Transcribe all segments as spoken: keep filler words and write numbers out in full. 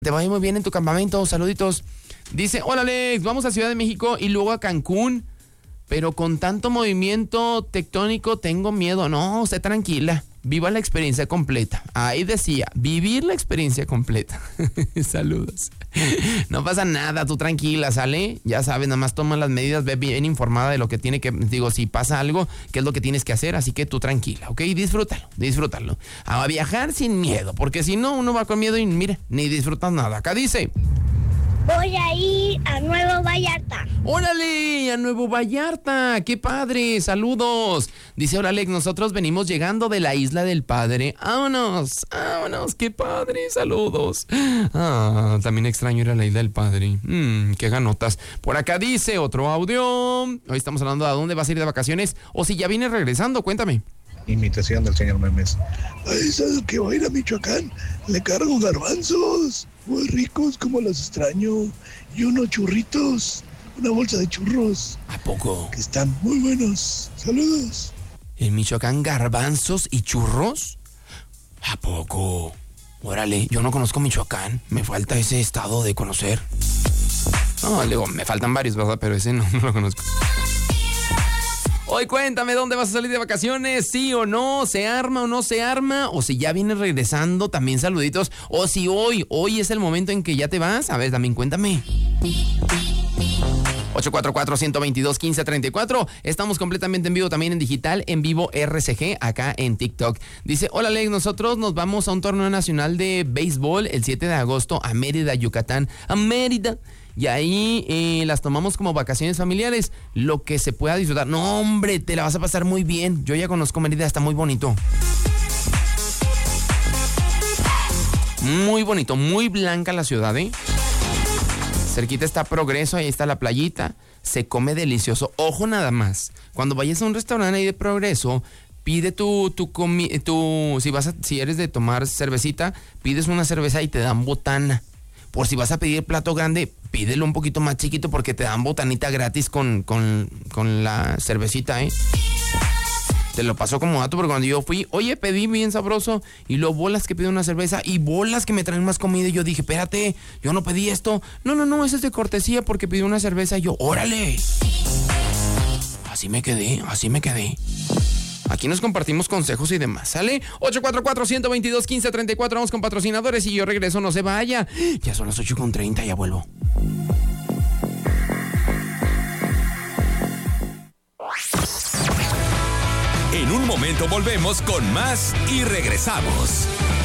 Te vaya muy bien en tu campamento, saluditos. Dice, hola Alex, vamos a Ciudad de México y luego a Cancún, pero con tanto movimiento tectónico tengo miedo. No, esté tranquila, viva la experiencia completa. Ahí decía, vivir la experiencia completa. Saludos. No pasa nada, tú tranquila, ¿sale? Ya sabes, nada más toma las medidas, ve bien informada de lo que tiene que, digo, si pasa algo, qué es lo que tienes que hacer, así que tú tranquila, ¿ok? Disfrútalo, disfrútalo. A viajar sin miedo, porque si no, uno va con miedo y mira, ni disfrutas nada. Acá dice... Voy a ir a Nuevo Vallarta. ¡Órale! A Nuevo Vallarta. ¡Qué padre! ¡Saludos! Dice, hola Alex, nosotros venimos llegando de la Isla del Padre. ¡Vámonos! ¡Vámonos! ¡Qué padre! ¡Saludos! Ah, también extraño ir a la Isla del Padre. Mmm, qué ganotas. Por acá dice otro audio. Hoy estamos hablando de a dónde vas a ir de vacaciones o si ya vienes regresando. Cuéntame. Imitación del señor Memes. Ay, ¿sabes que va a ir a Michoacán? Le cargo garbanzos, muy ricos, como los extraño, y unos churritos, una bolsa de churros. ¿A poco? Que están muy buenos. Saludos. ¿En Michoacán garbanzos y churros? ¿A poco? Órale, yo no conozco Michoacán, me falta ese estado de conocer. No, digo, me faltan varios, ¿verdad? Pero ese no, no lo conozco. Hoy cuéntame dónde vas a salir de vacaciones, sí o no, se arma o no se arma, o si ya vienes regresando, también saluditos, o si hoy, hoy es el momento en que ya te vas, a ver, también cuéntame. ocho cuatro cuatro, uno dos dos, uno cinco tres cuatro, estamos completamente en vivo también en digital, en vivo R C G, acá en TikTok. Dice, hola Alex, nosotros nos vamos a un torneo nacional de béisbol el siete de agosto a Mérida, Yucatán, a Mérida. Y ahí eh, las tomamos como vacaciones familiares, lo que se pueda disfrutar. No, hombre, te la vas a pasar muy bien. Yo ya conozco Mérida, está muy bonito. Muy bonito, muy blanca la ciudad, ¿eh? Cerquita está Progreso, ahí está la playita. Se come delicioso. Ojo nada más, cuando vayas a un restaurante ahí de Progreso, pide tu, tu, comi- tu si vas a, si eres de tomar cervecita, pides una cerveza y te dan botana. Por si vas a pedir plato grande, pídelo un poquito más chiquito porque te dan botanita gratis con, con, con la cervecita, ¿eh? Te lo pasó como dato porque cuando yo fui, oye, pedí bien sabroso y luego bolas que pido una cerveza y bolas que me traen más comida y yo dije, espérate, yo no pedí esto. No, no, no, eso es de cortesía porque pedí una cerveza y yo, órale. Así me quedé, así me quedé. Aquí nos compartimos consejos y demás, ¿sale? ocho cuatro cuatro, uno dos dos, uno cinco tres cuatro, vamos con patrocinadores y yo regreso, no se vaya. Ya son las ocho con treinta, ya vuelvo. En un momento volvemos con más y regresamos.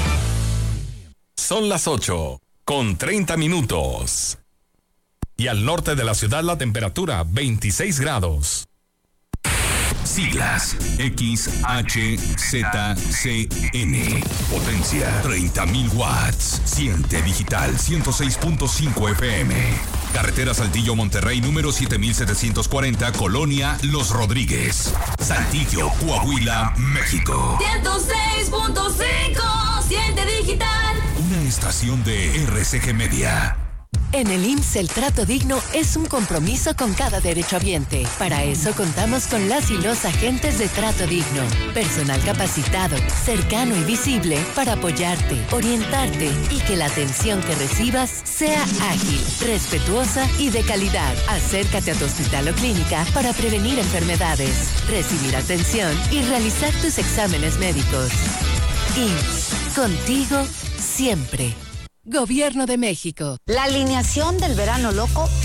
Son las ocho con treinta minutos. Y al norte de la ciudad la temperatura veintiséis grados. Siglas X H Z C N. Potencia treinta mil watts. Siente digital ciento seis punto cinco F M. Carretera Saltillo Monterrey número siete mil setecientos cuarenta, Colonia Los Rodríguez, Saltillo, Coahuila, México. ciento seis punto cinco. Siente digital. Una estación de R C G Media. En el I M S S el trato digno es un compromiso con cada derechohabiente. Para eso contamos con las y los agentes de Trato Digno. Personal capacitado, cercano y visible para apoyarte, orientarte y que la atención que recibas sea ágil, respetuosa y de calidad. Acércate a tu hospital o clínica para prevenir enfermedades, recibir atención y realizar tus exámenes médicos. I M S S, contigo siempre. Gobierno de México. La alineación del verano loco